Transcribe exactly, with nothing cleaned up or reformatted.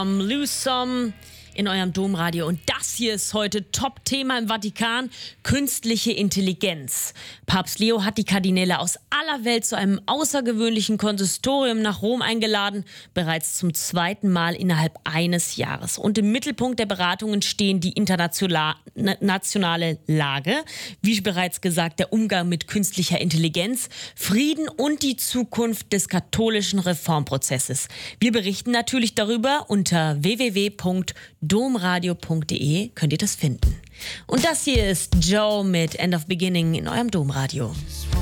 Um, lose some in eurem Domradio. Und das hier ist heute Top-Thema im Vatikan: künstliche Intelligenz. Papst Leo hat die Kardinäle aus aller Welt zu einem außergewöhnlichen Konsistorium nach Rom eingeladen, bereits zum zweiten Mal innerhalb eines Jahres. Und im Mittelpunkt der Beratungen stehen die internationale Lage, wie bereits gesagt, der Umgang mit künstlicher Intelligenz, Frieden und die Zukunft des katholischen Reformprozesses. Wir berichten natürlich darüber. Unter w w w punkt domradio punkt de könnt ihr das finden. Und das hier ist Joe mit End of Beginning in eurem Domradio.